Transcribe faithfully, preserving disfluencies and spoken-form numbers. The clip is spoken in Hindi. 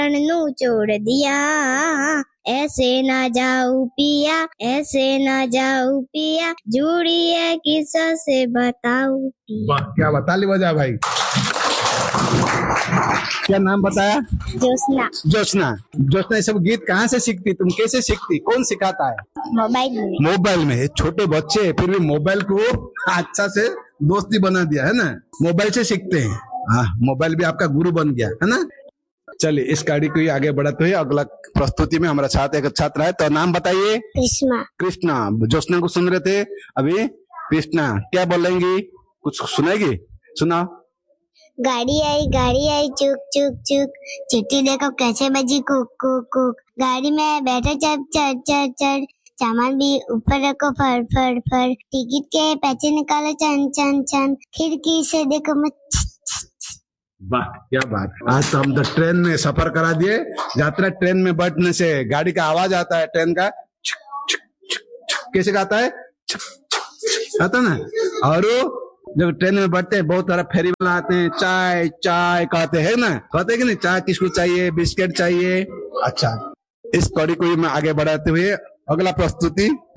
नू छोड़ दिया, ऐसे ना जाऊं पिया, ऐसे ना जाऊं पिया, जुड़ी है किस्सों से बताऊं पिया। वाह क्या बता ली बजा भाई। क्या नाम बताया? ज्योत्सना। ज्योत्सना। ज्योत्सना ये सब गीत कहाँ से सीखती, तुम कैसे सीखती, कौन सिखाता है? मोबाइल में। मोबाइल में। छोटे बच्चे फिर भी मोबाइल को अच्छा से दोस्ती बना दिया है ना, मोबाइल से सीखते हैं। हाँ मोबाइल भी आपका गुरु बन गया है ना। चलिए इस गाड़ी को ही आगे बढ़ाते हुए अगला प्रस्तुति में हमारा छात्र एक छात्र है, तो नाम बताइए। कृष्णा। कृष्णा। ज्योत्सना को सुन रहे थे अभी। कृष्णा क्या बोलेंगी, कुछ सुनाएगी? सुना। गाड़ी आई गाड़ी आई चुक चुक चुक, चिट्ठी देखो कैसे बजी कुक कुक कुक, गाड़ी में बैठो चढ़ चढ़ चढ़ चढ़, सामान भी ऊपर रखो फड़ फड़ फड़, टिकट के पैसे निकालो चन चन चन, खिड़की से देखो मत। वाह क्या बात। आज तो हम तो ट्रेन में सफर करा दिए। यात्रा ट्रेन में बैठने से गाड़ी का आवाज आता है, ट्रेन का छक, छक, छक, छक, कैसे गाता है, छक, छक, छक, आता ना। और जब ट्रेन में बैठते हैं बहुत सारा फेरी वाला आते हैं, चाय चाय कहते हैं ना, कहते हैं कि नहीं, चाय किसको चाहिए, बिस्किट चाहिए। अच्छा इस कड़ी को मैं आगे बढ़ाते हुए अगला प्रस्तुति